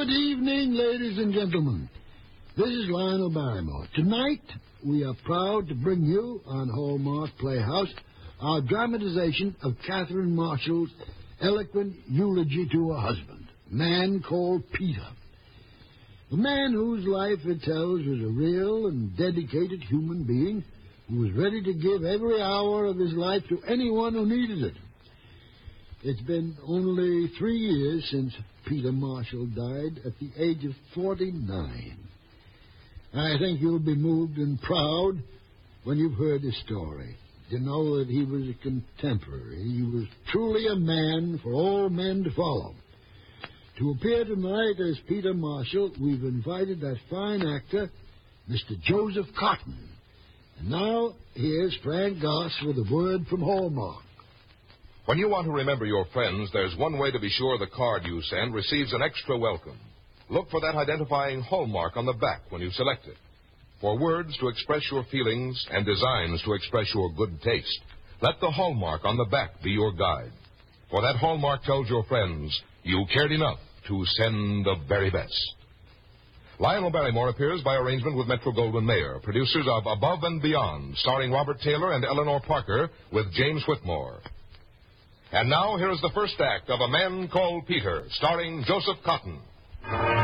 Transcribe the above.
Good evening, ladies and gentlemen. This is Lionel Barrymore. Tonight, we are proud to bring you on Hallmark Playhouse our dramatization of Catherine Marshall's eloquent eulogy to her husband, a man called Peter. A man whose life, it tells, was a real and dedicated human being who was ready to give every hour of his life to anyone who needed it. It's been only 3 years since Peter Marshall died at the age of 49. I think you'll be moved and proud when you've heard his story, to know that he was a contemporary. He was truly a man for all men to follow. To appear tonight as Peter Marshall, we've invited that fine actor, Mr. Joseph Cotten. And now, here's Frank Goss with a word from Hallmark. When you want to remember your friends, there's one way to be sure the card you send receives an extra welcome. Look for that identifying hallmark on the back when you select it. For words to express your feelings and designs to express your good taste, let the hallmark on the back be your guide. For that hallmark tells your friends you cared enough to send the very best. Lionel Barrymore appears by arrangement with Metro-Goldwyn-Mayer, producers of Above and Beyond, starring Robert Taylor and Eleanor Parker with James Whitmore. And now, here is the first act of A Man Called Peter, starring Joseph Cotten.